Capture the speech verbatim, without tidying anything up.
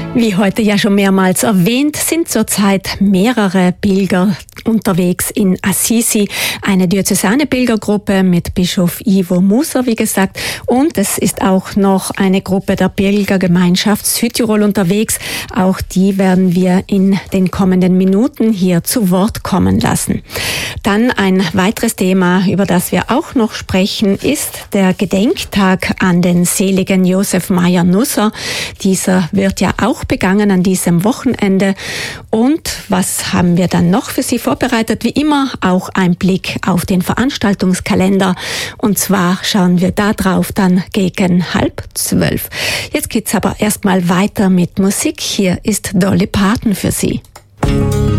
Wie heute ja schon mehrmals erwähnt, sind zurzeit mehrere Pilger unterwegs in Assisi. Eine diözesane Pilgergruppe mit Bischof Ivo Muser, wie gesagt. Und es ist auch noch eine Gruppe der Pilgergemeinschaft Südtirol unterwegs. Auch die werden wir in den kommenden Minuten hier zu Wort kommen lassen. Dann ein weiteres Thema, über das wir auch noch sprechen, ist der Gedenktag an den seligen Josef Meyer-Nusser. Dieser wird ja auch begangen an diesem Wochenende. Und was haben wir dann noch für Sie vorbereitet? Wie immer auch ein Blick auf den Veranstaltungskalender. Und zwar schauen wir da drauf dann gegen halb zwölf. Jetzt geht's aber erstmal weiter mit Musik. Hier ist Dolly Parton für Sie.